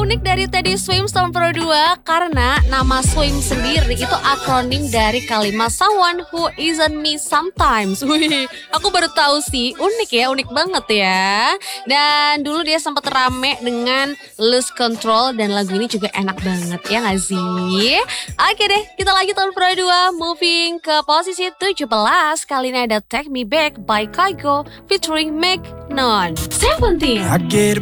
unik dari Teddy Swims tahun Pro 2 karena nama Swim sendiri itu akronim dari kalimat someone who isn't me sometimes. Wih, aku baru tahu sih, unik ya, unik banget ya. Dan dulu dia sempat rame dengan Lose Control dan lagu ini juga enak banget ya gak sih? Oke deh, kita lanjut tahun Pro 2, moving ke posisi 17. Kali ini ada Take Me Back by Kygo featuring Meg Non. 17. I get a